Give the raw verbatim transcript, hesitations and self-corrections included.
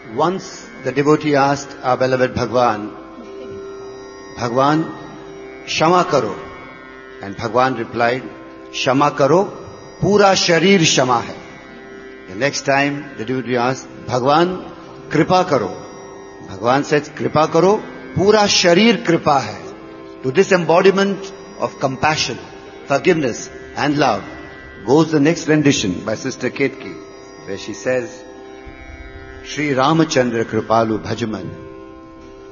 Once the devotee asked our beloved Bhagwan, Bhagwan, Shama karo. And Bhagwan replied, Shama karo, pura sharir shama hai. The next time the devotee asked, Bhagwan, kripa karo. Bhagwan says, kripa karo, pura sharir kripa hai. To this embodiment of compassion, forgiveness and love goes the next rendition by Sister Ketki, where she says, Shri Ramachandra Kripalu Bhajaman